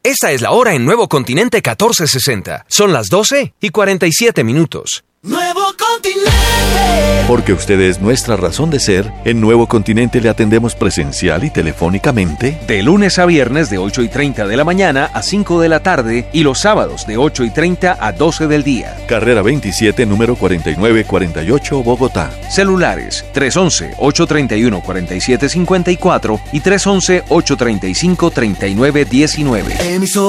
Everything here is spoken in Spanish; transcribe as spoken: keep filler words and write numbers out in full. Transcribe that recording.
Esta es la hora en Nuevo Continente catorce sesenta. Son las doce y cuarenta y siete minutos. Nuevo Continente. Porque usted es nuestra razón de ser, en Nuevo Continente le atendemos presencial y telefónicamente. De lunes a viernes de ocho y treinta de la mañana a cinco de la tarde y los sábados de ocho y treinta a doce del día. Carrera veintisiete, número cuarenta y nueve cuarenta y ocho, Bogotá. Celulares tres once, ocho treinta y uno, cuarenta y siete cincuenta y cuatro y tres once, ocho treinta y cinco, treinta y nueve diecinueve. Emisor